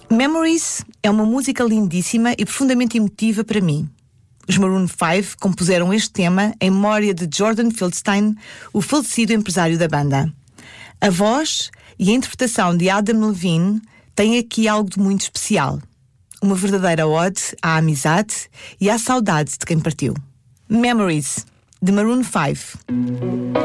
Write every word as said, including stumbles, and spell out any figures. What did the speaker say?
Memories é uma música lindíssima e profundamente emotiva para mim. Os Maroon five compuseram este tema em memória de Jordan Fieldstein, o falecido empresário da banda. A voz e a interpretação de Adam Levine têm aqui algo de muito especial. Uma verdadeira ode à amizade e à saudade de quem partiu. Memories, de Maroon five.